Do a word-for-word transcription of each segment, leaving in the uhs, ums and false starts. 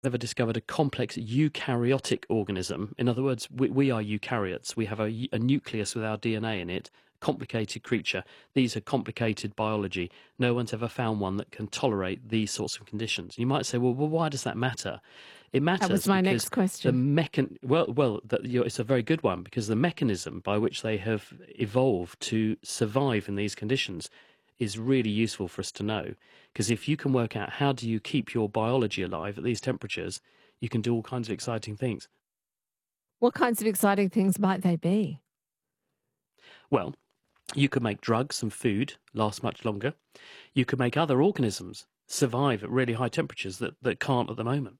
ever discovered a complex eukaryotic organism. In other words, we, we are eukaryotes. We have a, a nucleus with our D N A in it. Complicated creature. These are complicated biology. No one's ever found one that can tolerate these sorts of conditions. You might say, well, well why does that matter? It matters. That was my because next question. The mechan- well, well, that, you know, it's a very good one, because the mechanism by which they have evolved to survive in these conditions is really useful for us to know. Because if you can work out how do you keep your biology alive at these temperatures, you can do all kinds of exciting things. What kinds of exciting things might they be? Well, you could make drugs and food last much longer. You could make other organisms survive at really high temperatures that, that can't at the moment.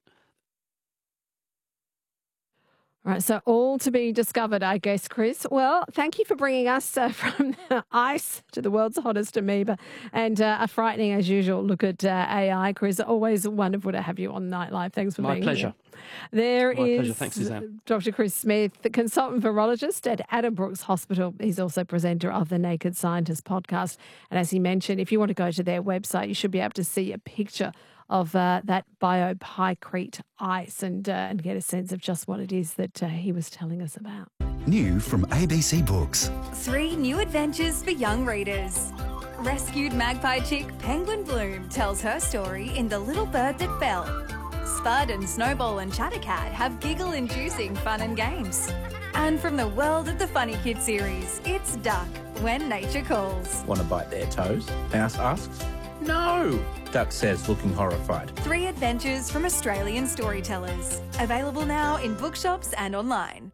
All right, so all to be discovered, I guess, Chris. Well, thank you for bringing us uh, from the ice to the world's hottest amoeba, and uh, a frightening, as usual, look at uh, A I, Chris. Always wonderful to have you on Nightlife. Thanks for My being pleasure. here. There My is pleasure. Thanks, Suzanne. Doctor Chris Smith, the consultant virologist at Addenbrooke's Hospital. He's also presenter of the Naked Scientist podcast. And as he mentioned, if you want to go to their website, you should be able to see a picture of uh, that biopycrete ice and, uh, and get a sense of just what it is that uh, he was telling us about. New from A B C Books. Three new adventures for young readers. Rescued magpie chick Penguin Bloom tells her story in The Little Bird That Fell. Spud and Snowball and Chattercat have giggle-inducing fun and games. And from the world of the Funny Kid series, it's Duck, When Nature Calls. Want to bite their toes? Mouse asks. No, Duck says, looking horrified. Three adventures from Australian storytellers. Available now in bookshops and online.